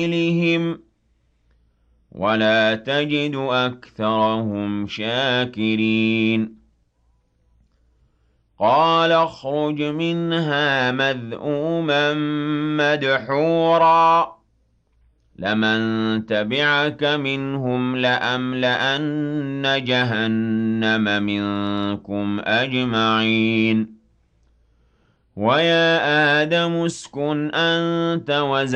سَبِيلِهِمْ وَلَا تَجِدُ أَكْثَرَهُمْ شَاكِرِينَ قَالَ اخْرُجْ مِنْهَا مَذْءُومًا مَّدْحُورًا ۖ لَّمَن تَبِعَكَ مِنْهُمْ لَأَمْلَأَنَّ جَهَنَّمَ مِنكُمْ أَجْمَعِينَ وَيَا آدَمُ اسْكُنْ أَنتَ